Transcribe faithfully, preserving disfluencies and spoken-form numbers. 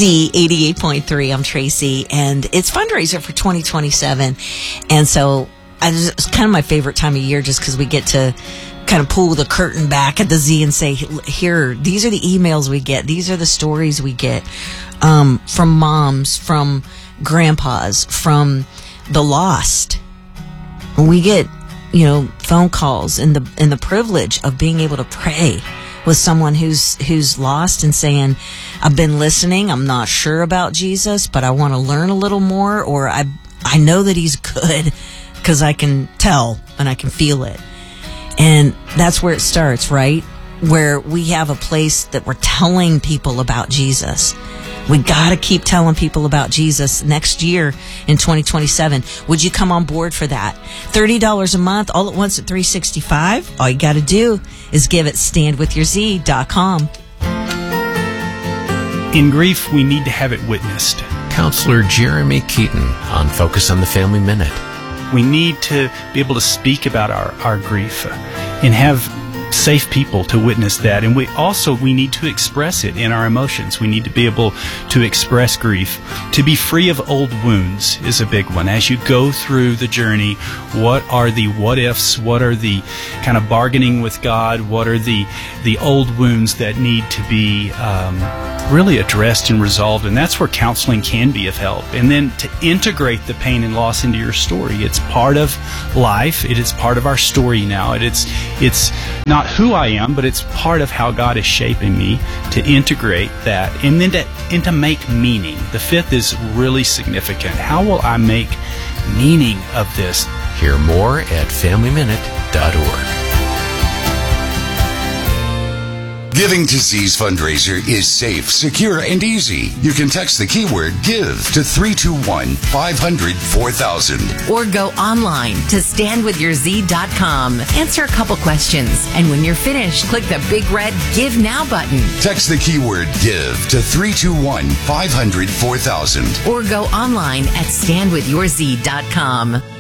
Z eighty-eight point three. I'm Tracy, and it's fundraiser for twenty twenty-seven. And so I just, it's kind of my favorite time of year just because we get to kind of pull the curtain back at the Z and say, here, these are the emails we get. These are the stories we get um, from moms, from grandpas, from the lost. We get, you know, phone calls and the and the privilege of being able to pray with someone who's who's lost and saying, I've been listening, I'm not sure about Jesus, but I want to learn a little more, or I I know that he's good because I can tell and I can feel it. And that's where it starts, right? Where we have a place that we're telling people about Jesus. We got to keep telling people about Jesus next year in twenty twenty-seven. Would you come on board for that? thirty dollars a month, all at once at three hundred sixty-five dollars. All you got to do is give it stand with your z dot com. In grief, we need to have it witnessed. Counselor Jeremy Keaton on Focus on the Family Minute. We need to be able to speak about our, our grief and have safe people to witness that. And we also, we need to express it in our emotions. We need to be able to express grief. To be free of old wounds is a big one. As you go through the journey, what are the what ifs? What are the kind of bargaining with God? What are the, the old wounds that need to be um, really addressed and resolved? And that's where counseling can be of help. And then to integrate the pain and loss into your story. It's part of life. It is part of our story now. It, it's, it's not who I am, but it's part of how God is shaping me, to integrate that and then to, and to make meaning. The fifth is really significant. How will I make meaning of this? Hear more at family minute dot org. Giving to Z's fundraiser is safe, secure, and easy. You can text the keyword GIVE to three two one, five hundred, four thousand. Or go online to stand with your z dot com. Answer a couple questions, and when you're finished, click the big red Give Now button. Text the keyword GIVE to three two one, five hundred, four thousand. Or go online at stand with your z dot com.